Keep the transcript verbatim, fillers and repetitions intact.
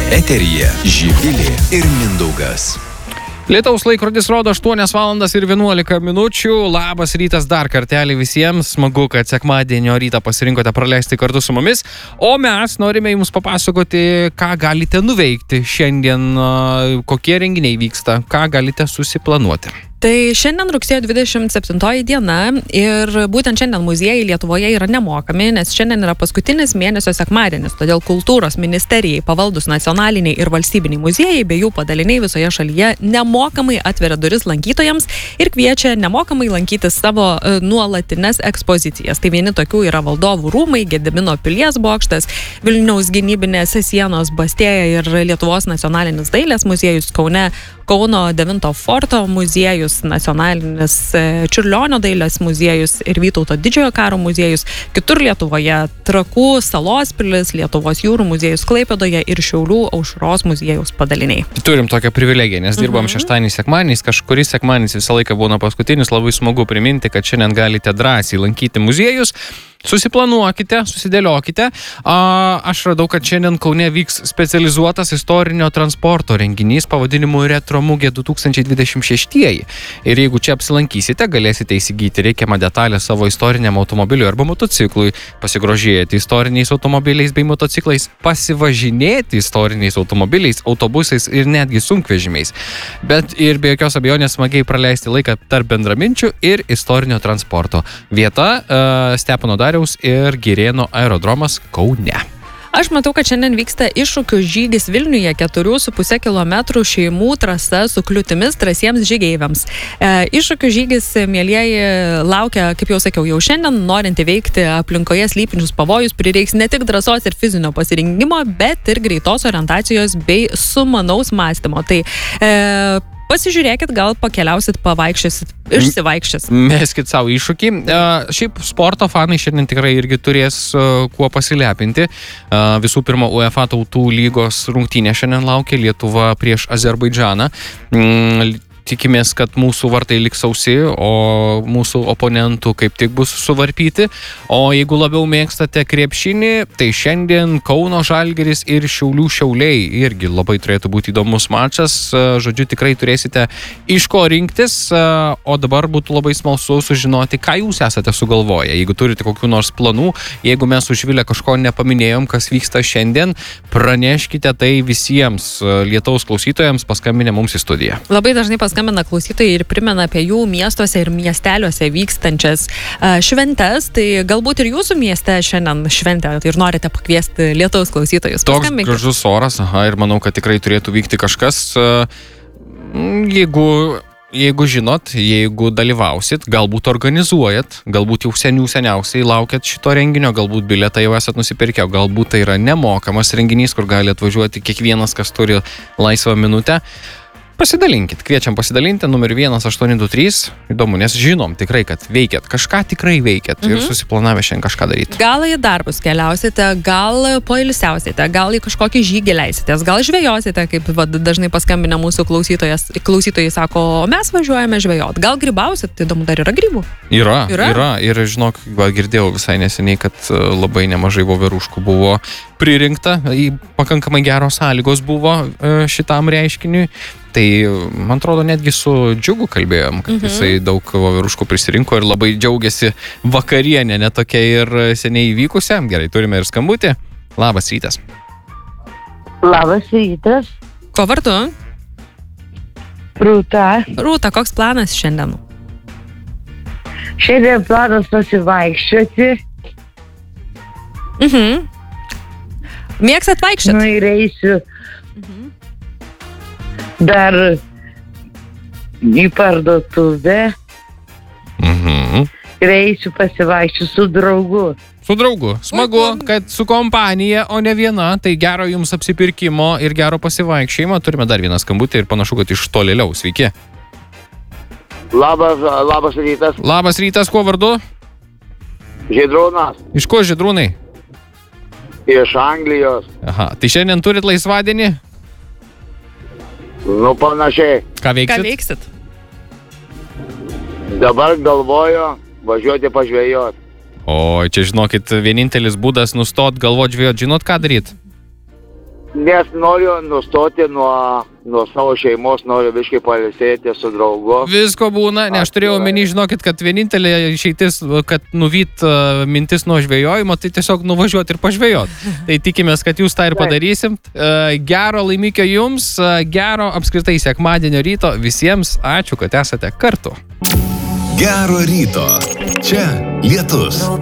Eteryje Živilė ir Mindaugas. Lietaus laikrodis rodo aštuonios valandas ir vienuolika minučių. Labas rytas dar kartelį visiems. Smagu, kad sekmadienio rytą pasirinkote praleisti kartu su mumis. O mes norime jums papasakoti, ką galite nuveikti šiandien, kokie renginiai vyksta, ką galite susiplanuoti. Tai šiandien rugsėjo dvidešimt septintoji diena ir būtent šiandien muziejai Lietuvoje yra nemokami, nes šiandien yra paskutinis mėnesio sekmadienis, todėl kultūros ministerijai pavaldus nacionaliniai ir valstybiniai muziejai bei jų padaliniai visoje šalyje nemokamai atveria duris lankytojams ir kviečia nemokamai lankyti savo nuolatines ekspozicijas. Tai vieni tokių yra Valdovų rūmai, Gedimino pilies bokštas, Vilniaus gynybinės sienos bastėja ir Lietuvos nacionalinis dailės muziejus Kaune, Kauno devinto forto muziejus, nacionalinis Čiurlionio dailės muziejus ir Vytauto didžiojo karo muziejus. Kitur Lietuvoje Trakų salos pilis, Lietuvos jūrų muziejus Klaipėdoje ir Šiaulių Aušros muziejaus padaliniai. Turim tokią privilegiją, nes dirbam mhm. šeštadienį sekmadieniais, kažkuris sekmadienis visą laiką būna paskutinis. Labai smagu priminti, kad šiandien galite drąsiai lankyti muziejus. Susiplanuokite, susidėliokite. A, aš radau, kad šiandien Kaune vyks specializuotas istorinio transporto renginys pavadinimu Retro Mugė du tūkstančiai dvidešimt šeši. Ir jeigu čia apsilankysite, galėsite įsigyti reikiamą detalę savo istoriniam automobiliui arba motociklui, pasigrožėti istoriniais automobiliais bei motociklais, pasivažinėti istoriniais automobiliais, autobusais ir netgi sunkvežimiais. Bet ir be jokios abejonės smagiai praleisti laiką tarp bendraminčių ir istorinio transporto. Vieta uh, Stepono Dariaus ir Girėno aerodromas Kaune. Aš matau, kad šiandien vyksta iššūkių žygis Vilniuje keturių su puse kilometrų šeimų trasa su kliūtimis drąsiems žygeiviams. E, iššūkių žygis, mielieji, laukia, kaip jau sakiau, jau šiandien, norint įveikti aplinkoje slypinčius pavojus, prireiks ne tik drąsos ir fizinio pasirinkimo, bet ir greitos orientacijos bei sumanaus mąstymo. Tai e, pasižiūrėkit, gal pakeliausit, pavaikščiosit, išsivaikščias. Meskit savo iššūkį. Uh, šiaip sporto fanai šiandien tikrai irgi turės uh, kuo pasilepinti. Uh, visų pirma, UEFA tautų lygos rungtynė šiandien laukia, Lietuva prieš Azerbaidžaną. Mm, Tikimės, kad mūsų vartai liks sausi, o mūsų oponentų kaip tik bus suvarpyti. O jeigu labiau mėgstate krepšinį, tai šiandien Kauno Žalgiris ir Šiaulių Šiauliai irgi labai turėtų būti įdomus mačas. Žodžiu, tikrai turėsite iš ko rinktis, o dabar būtų labai smalsu sužinoti, ką jūs esate sugalvoję. Jeigu turite kokių nors planų, jeigu mes su Živilė kažko nepaminėjom, kas vyksta šiandien, praneškite tai visiems Lietaus klausytojams, paskambinę mums į studiją. Labai dažnai paskambinę skambina klausytojai ir primena apie jų miestuose ir miesteliuose vykstančias uh, šventes. Tai galbūt ir jūsų mieste šiandien šventę ir norite pakviesti Lietaus klausytojus. Toks gražus oras, aha, ir manau, kad tikrai turėtų vykti kažkas. Uh, jeigu, jeigu žinot, jeigu dalyvausit, galbūt organizuojat, galbūt jau senių seniausiai laukiat šito renginio, galbūt bilietą jau esat nusipirkę, galbūt tai yra nemokamas renginys, kur gali atvažiuoti kiekvienas, kas turi laisvą minutę. Pasidalinkit, kviečiam pasidalinti, numeriu vienas aštuoni du trys, įdomu, nes žinom tikrai, kad veikiat, kažką tikrai veikiat mhm. ir susiplanavę šiandien kažką daryti. Gal į darbus keliausite, gal poilsiausite, gal į kažkokį žygį leisitės, gal žvejosite, kaip va, dažnai paskambinę mūsų klausytojai sako, o mes važiuojame žvejot, gal grybausit, įdomu, dar yra grybų? Yra, yra, yra ir žinok, va, girdėjau visai neseniai, kad labai nemažai voveruškų buvo pririnkta, pakankamai geros sąlygos buvo šitam reiškiniui. Tai, man atrodo, netgi su Džiugu kalbėjom, kad mhm. jisai daug voveruškų prisirinko ir labai džiaugiasi vakarienė, netokia ir seniai įvykusią. Gerai, turime ir skambutį. Labas rytas. Labas rytas. Ko vardu? Rūta. Rūta, koks planas šiandien? Šiandien planas pasivaikščioti. Mhm. Mėgstat vaikščioti? Nu ir eisiu. Mhm. Dar į parduotuvę. Mhm. Ir eisiu pasivaikščioti su draugu. Su draugu. Smagu, kad su kompanija, o ne viena. Tai gero jums apsipirkimo ir gero pasivaikščiojimo. Turime dar vieną skambutį ir panašu, kad iš tolėliau. Sveiki. Labas, labas rytas. Labas rytas, kuo vardu? Žydrūnas. Iš ko Žydrūnai? Iš Anglijos. Aha, tai šiandien turit laisvadienį? Nu, panašiai. Ką veiksit? Ką veiksit? Dabar galvoju važiuoti pažvejoti. O čia, žinokit, vienintelis būdas nustot galvot žvejot, žinot ką daryt? nes noriu nustoti nuo, nuo savo šeimos, noriu biškai pailsėti su draugu. Visko būna, ne, aš turėjau omeny, žinokit, kad vienintelė išeitis, kad nuvyt uh, mintis nuo žvejojimo, tai tiesiog nuvažiuoti ir pažvejot. Tai tikimės, kad jūs tą ir padarysim. Uh, gero laimikio jums, uh, gero apskritai sekmadienio ryto visiems. Ačiū, kad esate kartu. Gero ryto. Čia Lietus.